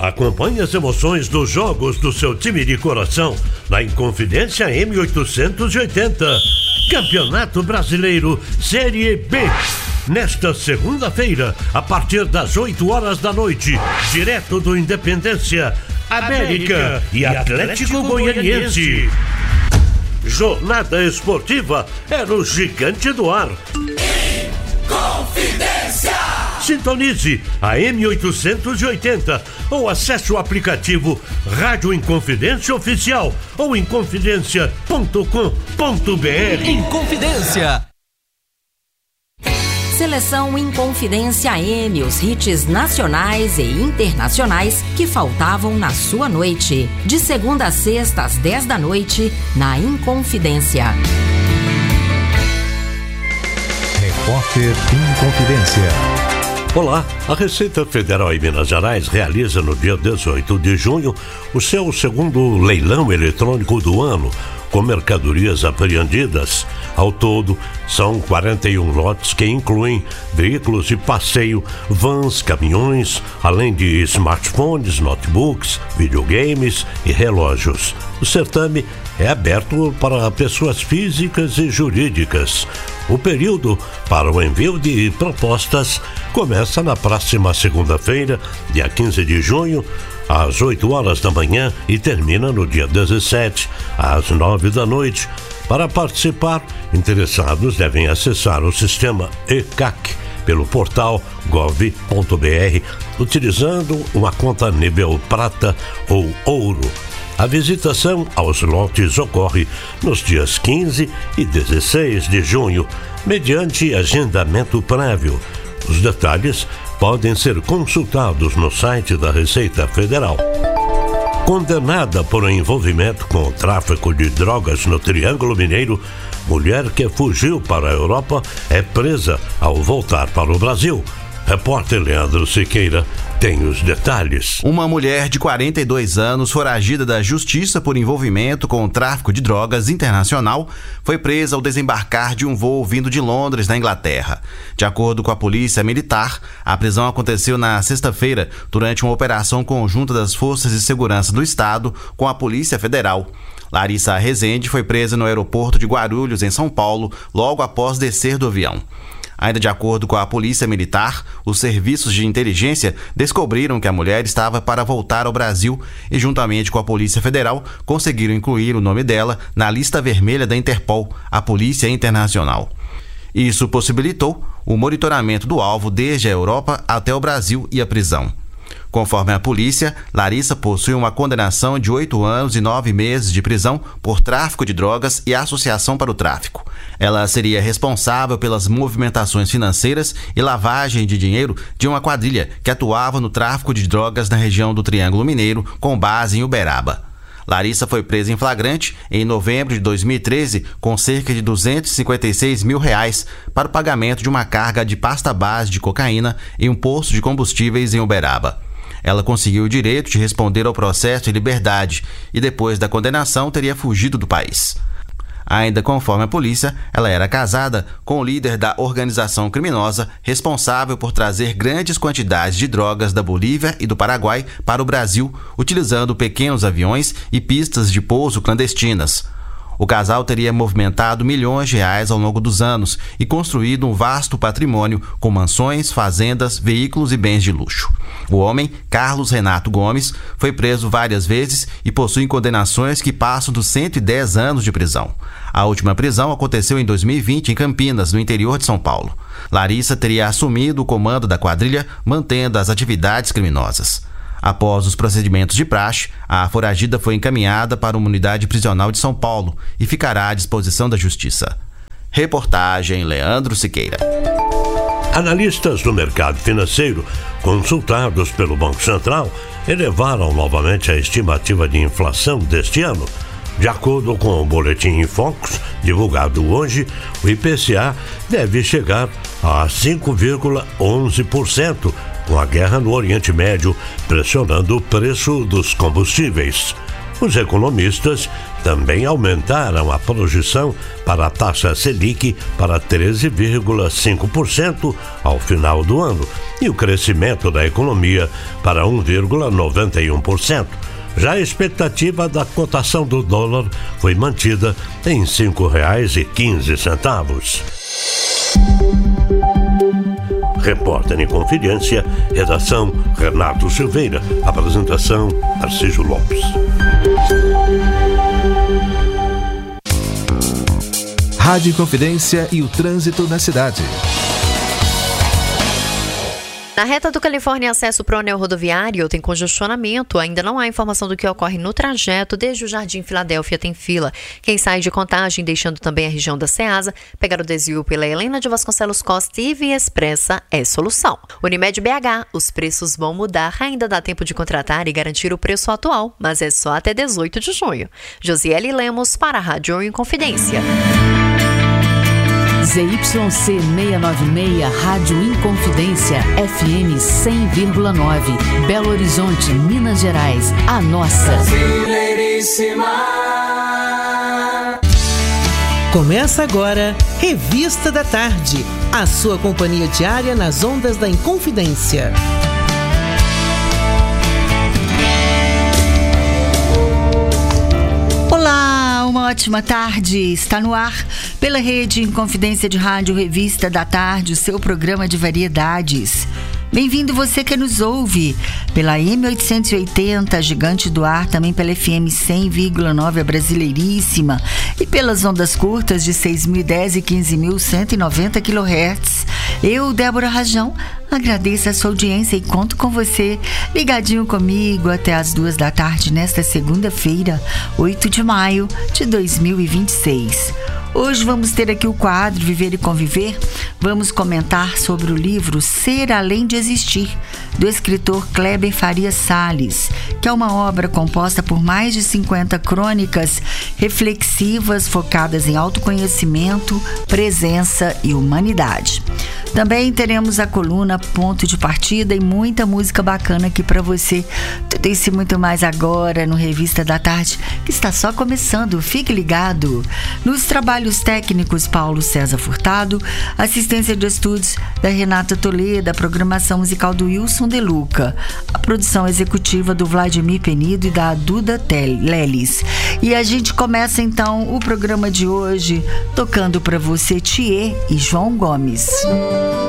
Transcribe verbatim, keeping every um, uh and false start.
Acompanhe as emoções dos jogos do seu time de coração na Inconfidência M oitocentos e oitenta. Campeonato Brasileiro Série B. Nesta segunda-feira, a partir das oito horas da noite, direto do Independência, América, América e Atlético, Atlético Goianiense. Jornada esportiva é no Gigante do Ar. Inconfidência! Sintonize a M oitocentos e oitenta ou acesse o aplicativo Rádio Inconfidência Oficial ou inconfidência ponto com ponto b r. Inconfidência. Seleção Inconfidência M, os hits nacionais e internacionais que faltavam na sua noite. De segunda a sexta às dez da noite, na Inconfidência. Repórter Inconfidência. Olá, a Receita Federal em Minas Gerais realiza no dia dezoito de junho o seu segundo leilão eletrônico do ano, com mercadorias apreendidas. Ao todo, são quarenta e um lotes que incluem veículos de passeio, vans, caminhões, além de smartphones, notebooks, videogames e relógios. O certame é aberto para pessoas físicas e jurídicas. O período para o envio de propostas começa na próxima segunda-feira, dia quinze de junho, às oito horas da manhã e termina no dia dezessete, às nove da noite. Para participar, interessados devem acessar o sistema E C A C pelo portal gov ponto b r, utilizando uma conta nível prata ou ouro. A visitação aos lotes ocorre nos dias quinze e dezesseis de junho, mediante agendamento prévio. Os detalhes podem ser consultados no site da Receita Federal. Condenada por envolvimento com o tráfico de drogas no Triângulo Mineiro, mulher que fugiu para a Europa é presa ao voltar para o Brasil. Repórter Leandro Siqueira tem os detalhes. Uma mulher de quarenta e dois anos, foragida da justiça por envolvimento com o tráfico de drogas internacional, foi presa ao desembarcar de um voo vindo de Londres, na Inglaterra. De acordo com a polícia militar, a prisão aconteceu na sexta-feira, durante uma operação conjunta das Forças de Segurança do Estado com a Polícia Federal. Larissa Rezende foi presa no aeroporto de Guarulhos, em São Paulo, logo após descer do avião. Ainda de acordo com a Polícia Militar, os serviços de inteligência descobriram que a mulher estava para voltar ao Brasil e, juntamente com a Polícia Federal, conseguiram incluir o nome dela na lista vermelha da Interpol, a Polícia Internacional. Isso possibilitou o monitoramento do alvo desde a Europa até o Brasil e a prisão. Conforme a polícia, Larissa possui uma condenação de oito anos e nove meses de prisão por tráfico de drogas e associação para o tráfico. Ela seria responsável pelas movimentações financeiras e lavagem de dinheiro de uma quadrilha que atuava no tráfico de drogas na região do Triângulo Mineiro, com base em Uberaba. Larissa foi presa em flagrante em novembro de dois mil e treze com cerca de duzentos e cinquenta e seis mil reais para o pagamento de uma carga de pasta base de cocaína em um posto de combustíveis em Uberaba. Ela conseguiu o direito de responder ao processo em liberdade e, depois da condenação, teria fugido do país. Ainda conforme a polícia, ela era casada com o líder da organização criminosa responsável por trazer grandes quantidades de drogas da Bolívia e do Paraguai para o Brasil, utilizando pequenos aviões e pistas de pouso clandestinas. O casal teria movimentado milhões de reais ao longo dos anos e construído um vasto patrimônio com mansões, fazendas, veículos e bens de luxo. O homem, Carlos Renato Gomes, foi preso várias vezes e possui condenações que passam dos cento e dez anos de prisão. A última prisão aconteceu em dois mil e vinte em Campinas, no interior de São Paulo. Larissa teria assumido o comando da quadrilha, mantendo as atividades criminosas. Após os procedimentos de praxe, a foragida foi encaminhada para uma unidade prisional de São Paulo e ficará à disposição da Justiça. Reportagem Leandro Siqueira. Analistas do mercado financeiro, consultados pelo Banco Central, elevaram novamente a estimativa de inflação deste ano. De acordo com o Boletim Infocus, divulgado hoje, o I P C A deve chegar a cinco vírgula onze por cento, com a guerra no Oriente Médio pressionando o preço dos combustíveis. Os economistas também aumentaram a projeção para a taxa Selic para treze vírgula cinco por cento ao final do ano e o crescimento da economia para um vírgula noventa e um por cento. Já a expectativa da cotação do dólar foi mantida em cinco reais e quinze centavos. Repórter em Confidência, redação Renato Silveira, apresentação Tarcísio Lopes. Rádio Confidência e o trânsito na cidade. Na reta do Califórnia, acesso para o anel rodoviário tem congestionamento. Ainda não há informação do que ocorre no trajeto. Desde o Jardim Filadélfia tem fila. Quem sai de Contagem, deixando também a região da Ceasa, pegar o desvio pela Helena de Vasconcelos Costa e Via Expressa é solução. Unimed B H, os preços vão mudar. Ainda dá tempo de contratar e garantir o preço atual, mas é só até dezoito de junho. Josiele Lemos para a Rádio Inconfidência. Z Y C seiscentos e noventa e seis, Rádio Inconfidência, F M cem vírgula nove, Belo Horizonte, Minas Gerais, a nossa. Brasileiríssima. Começa agora, Revista da Tarde, a sua companhia diária nas ondas da Inconfidência. Olá, uma ótima tarde. Está no ar, pela rede Inconfidência de Rádio Revista da Tarde, o seu programa de variedades. Bem-vindo você que nos ouve pela M oitocentos e oitenta, Gigante do Ar, também pela F M cem vírgula nove, a Brasileiríssima, e pelas ondas curtas de seis mil e dez e quinze mil cento e noventa quilohertz. Eu, Débora Rajão, agradeço a sua audiência e conto com você ligadinho comigo até as duas da tarde nesta segunda-feira, oito de maio de dois mil e vinte e seis. Hoje vamos ter aqui o quadro Viver e Conviver. Vamos comentar sobre o livro Ser Além de Existir, do escritor Kleber Farias Salles, que é uma obra composta por mais de cinquenta crônicas reflexivas focadas em autoconhecimento, presença e humanidade. Também teremos a coluna Ponto de Partida e muita música bacana aqui para você. Tudo isso e muito mais agora no Revista da Tarde, que está só começando. Fique ligado. Nos trabalhos técnicos, Paulo César Furtado, assistência de estúdios da Renata Toledo, a programação musical do Wilson De Luca, a produção executiva do Vladimir Penido e da Duda Lelis. E a gente começa então o programa de hoje tocando para você Thier e João Gomes.